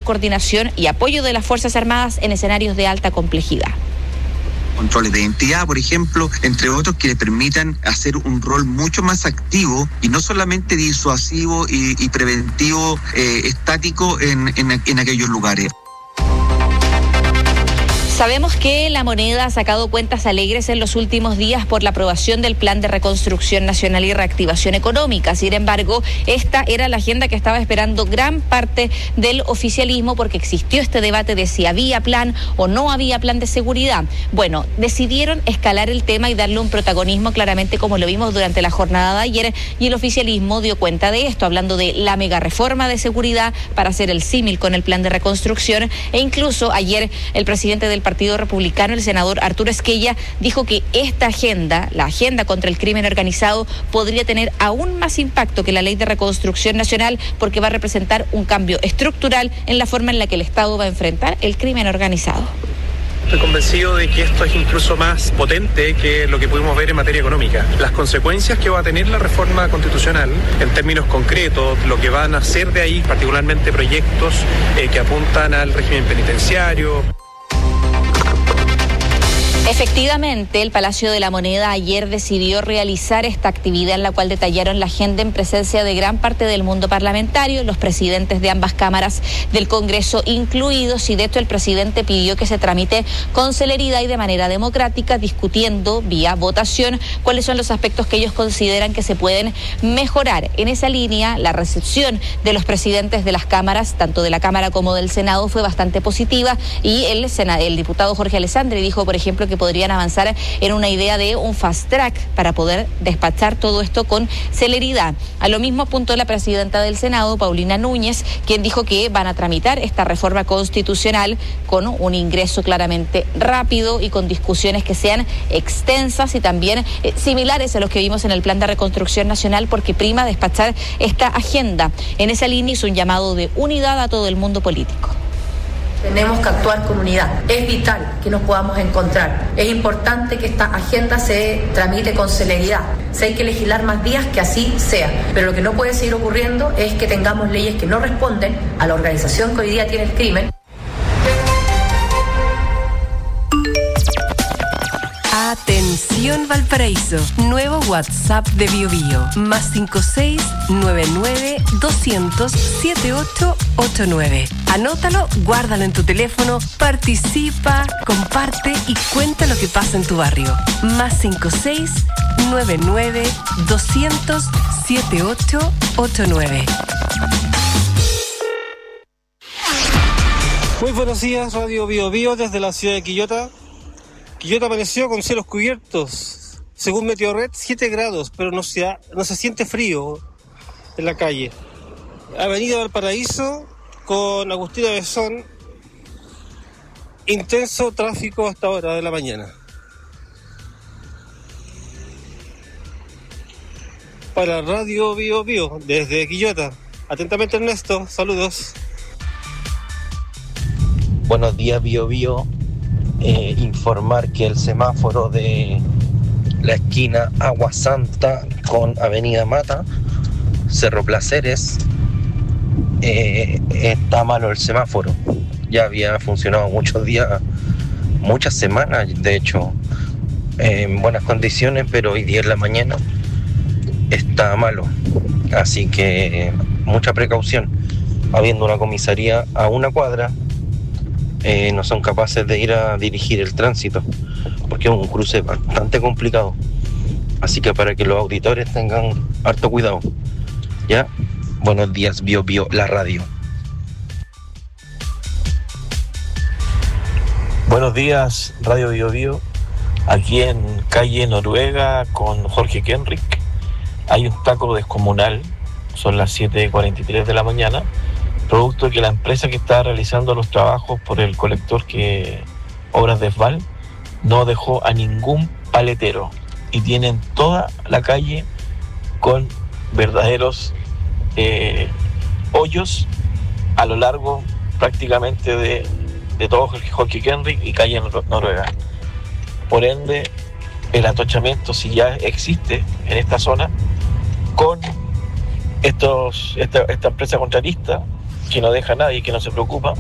coordinación y apoyo de las Fuerzas Armadas en escenarios de alta complejidad. Controles de identidad, por ejemplo, entre otros, que le permitan hacer un rol mucho más activo y no solamente disuasivo y preventivo estático en aquellos lugares. Sabemos que la moneda ha sacado cuentas alegres en los últimos días por la aprobación del Plan de Reconstrucción Nacional y Reactivación Económica. Sin embargo, esta era la agenda que estaba esperando gran parte del oficialismo, porque existió este debate de si había plan o no había plan de seguridad. Bueno, decidieron escalar el tema y darle un protagonismo, claramente, como lo vimos durante la jornada de ayer, y el oficialismo dio cuenta de esto, hablando de la mega reforma de seguridad para hacer el símil con el plan de reconstrucción. E incluso ayer el presidente del Partido Republicano, el senador Arturo Esquella, dijo que esta agenda, la agenda contra el crimen organizado, podría tener aún más impacto que la Ley de Reconstrucción Nacional, porque va a representar un cambio estructural en la forma en la que el Estado va a enfrentar el crimen organizado. Estoy convencido de que esto es incluso más potente que lo que pudimos ver en materia económica. Las consecuencias que va a tener la reforma constitucional, en términos concretos, lo que van a hacer de ahí, particularmente proyectos que apuntan al régimen penitenciario. Efectivamente, el Palacio de la Moneda ayer decidió realizar esta actividad, en la cual detallaron la agenda en presencia de gran parte del mundo parlamentario, los presidentes de ambas cámaras del Congreso incluidos, y de hecho el presidente pidió que se tramite con celeridad y de manera democrática, discutiendo vía votación cuáles son los aspectos que ellos consideran que se pueden mejorar. En esa línea, la recepción de los presidentes de las cámaras, tanto de la Cámara como del Senado, fue bastante positiva, y el diputado Jorge Alessandri dijo, por ejemplo, que podrían avanzar en una idea de un fast track para poder despachar todo esto con celeridad. A lo mismo apuntó la presidenta del Senado, Paulina Núñez, quien dijo que van a tramitar esta reforma constitucional con un ingreso claramente rápido y con discusiones que sean extensas y también similares a los que vimos en el Plan de Reconstrucción Nacional, porque prima despachar esta agenda. En esa línea hizo un llamado de unidad a todo el mundo político. Tenemos que actuar con unidad. Es vital que nos podamos encontrar. Es importante que esta agenda se tramite con celeridad. Si hay que legislar más días, que así sea. Pero lo que no puede seguir ocurriendo es que tengamos leyes que no responden a la organización que hoy día tiene el crimen. Atención Valparaíso, nuevo WhatsApp de BioBio, +56 99 200 7889. Anótalo, guárdalo en tu teléfono, participa, comparte y cuenta lo que pasa en tu barrio. +56 99 200 7889. Muy buenos días, Radio BioBio desde la ciudad de Quillota. Quillota amaneció con cielos cubiertos, según Meteorred 7 grados, pero no se siente frío en la calle. Avenida Valparaíso con Agustina Besón, intenso tráfico hasta ahora de la mañana. Para Radio BioBio desde Quillota, atentamente Ernesto, saludos. Buenos días BioBio. Informar que el semáforo de la esquina Agua Santa con Avenida Mata, Cerro Placeres, está malo el semáforo. Ya había funcionado muchos días, muchas semanas, de hecho, en buenas condiciones, pero hoy día en la mañana está malo. Así que mucha precaución. Habiendo una comisaría a una cuadra, no son capaces de ir a dirigir el tránsito, porque es un cruce bastante complicado. Así que para que los auditores tengan harto cuidado. ¿Ya? Buenos días, BioBio, la radio. Buenos días, Radio BioBio. Aquí en calle Noruega con Jorge Kenrick hay un taco descomunal. Son las 7:43 de la mañana, producto de que la empresa que está realizando los trabajos por el colector Obras de Esval no dejó a ningún paletero y tienen toda la calle con verdaderos hoyos a lo largo prácticamente de todo Jorge Kenrick y calle Noruega. Por ende, el atochamiento, si ya existe en esta zona, con esta empresa contratista que no deja a nadie, que no se preocupa,